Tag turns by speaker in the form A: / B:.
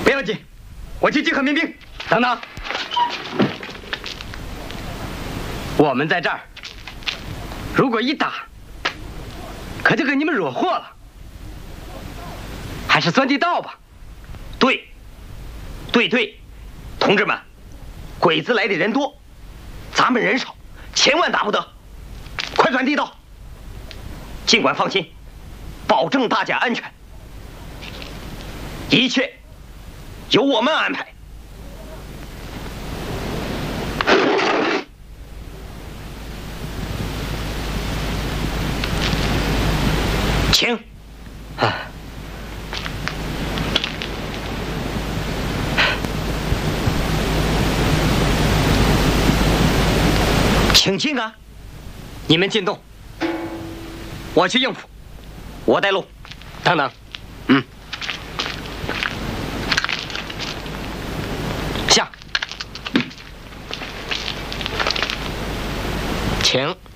A: 不要紧，我去集合民兵。等等，我们在这儿，如果一打，可就给你们惹祸了。还是钻地道吧。
B: 对，同志们，鬼子来的人多，咱们人少，千万打不得。快钻地道。尽管放心，保证大家安全，一切由我们安排。请。请进啊！
A: 你们进洞，我去应付。
B: 我带路。
A: 等等，下，请。